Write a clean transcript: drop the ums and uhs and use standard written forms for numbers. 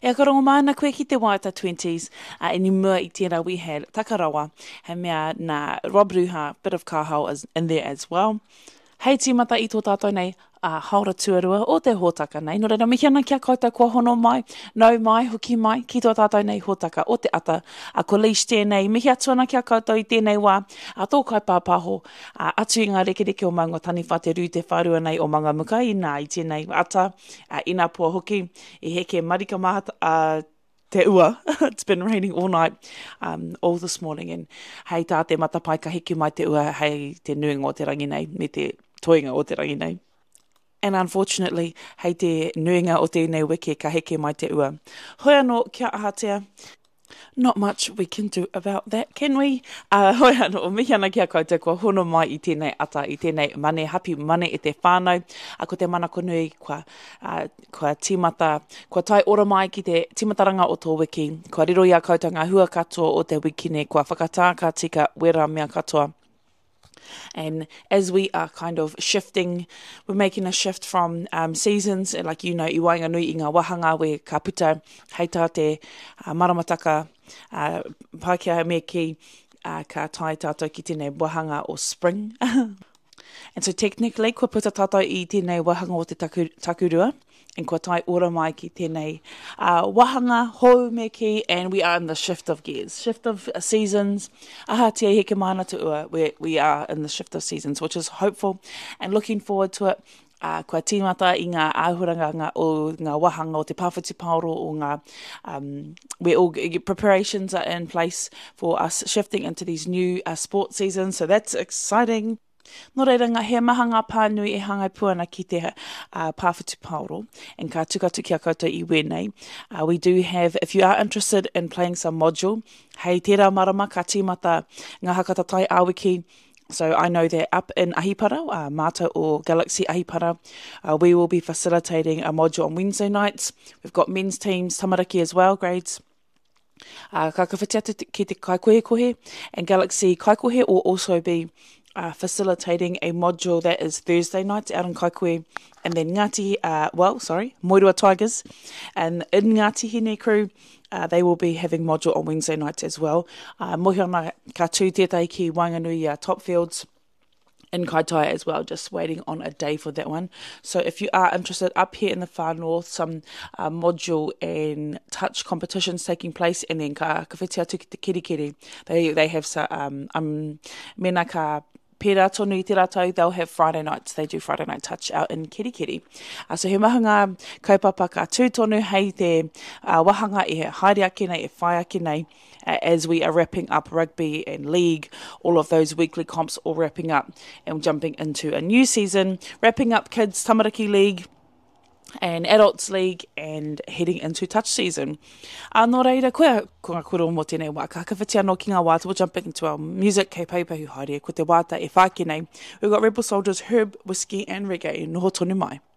E ka rongo mana koe ki te waita 20s, e ni mua I tērā we had takarawa, he mea na Rob Ruha, bit of kahau is in there as well. Hei tīmata I tō tātou nei, haora tuarua o te hōtaka nei. No reira, mihi ana kia koutou kua hono mai, nau mai, hoki mai, ki tō tātou nei hōtaka o te ata. A ko leash tēnei, mihi atu ana kia koutou I tēnei wā, a tō kai pāpaho, atu I ngā rekereke o maunga tani whateru te whārua nei o manga muka I nā I tēnei ata, ina pua hoki, I heke marika maha, te ua. It's been raining all night, all this morning, and hei tā te matapai ka hiki mai te ua, hei te nuinga o te rangi nei, me te toinga o te rangi nei. And unfortunately, hei te nuinga o tēnei wiki ka heke mai te ua. Hoi anō, kia ahatea. Not much we can do about that, can we? Hoi anō, mihi ana kia koutou kua hono mai I tēnei ata, I tēnei mane, happy mane I te whānau. Ko te manako nui, kua tīmata, kua tai ora mai ki te tīmataranga o tō wiki. Kua riro ia koutou ngā hua katoa o te wiki ne, kua whakatāka tika wera mea katoa. And as we are kind of shifting, we're making a shift from seasons, like you know, I wainganui I ngā wahanga where ka puta hei tā te maramataka Pākehā me ki ka tai tātou ki tēnei wahanga o spring. And so technically, kua puta tātou I tēnei wahanga o te takurua, and kua tai ora mai ki tēnei wahanga hou me ki, and we are in the shift of gears, shift of seasons. Aha tia heke mana te ua, we are in the shift of seasons, which is hopeful and looking forward to it. Kua tīmata I ngā āhuranga o ngā wahanga o te pāwhiti paoro o ngā, where all preparations are in place for us shifting into these new sport seasons, so that's exciting. Nō reira ngā he maha ngā pānui e hangai puana ki te pāwhitu paoro, and ka tukatu kia koutou I wēnei. We do have, if you are interested in playing some module, hei tērā marama ka tīmata ngā hakata tai awiki. So I know that up in Ahipara, Mata or Galaxy Ahipara, we will be facilitating a module on Wednesday nights. We've got men's teams, tamariki as well, grades. Ka kawhitiata ki te kaikohe kohe, and Galaxy Kaikohe will also be facilitating a module that is Thursday nights out in Kaikohe, and then Moirua Tigers, and in Ngāti Hine crew, they will be having module on Wednesday nights as well. Mohi ana ka tū tētai ki Wainganui Top Fields in Kaitaia as well, just waiting on a day for that one. So if you are interested, up here in the far north, some module and touch competitions taking place, and then ka whetia atu ki te kirikiri. They have mena ka pērā tonu I te rātou, they'll have Friday nights. They do Friday night touch out in Kirikiri. So he maha ngā kaupapa ka tūtonu hei te wahanga e haere ake nei, e whai ake nei, as we are wrapping up rugby and league, all of those weekly comps all wrapping up and jumping into a new season, wrapping up kids tamariki league and adults league and heading into touch season. Nō reira, koe ngā kuro mō tēnei wā, ka whawhitia no ki ngā wāta, we'll jumping into our music, kei paipahu haere, ko te wāta e whāki nei. We've got Rebel Soldiers, Herb, Whiskey and Reggae, noho tonu mai.